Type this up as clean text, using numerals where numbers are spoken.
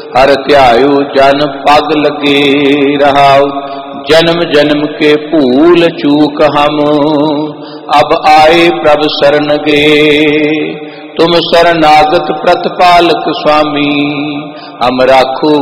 हर ध्यायो जन पग लगे रहाओ। जन्म जन्म के भूल चूक हम अब आए प्रभ शरण गे। तुम शरणागत प्रतिपालक स्वामी हम राखो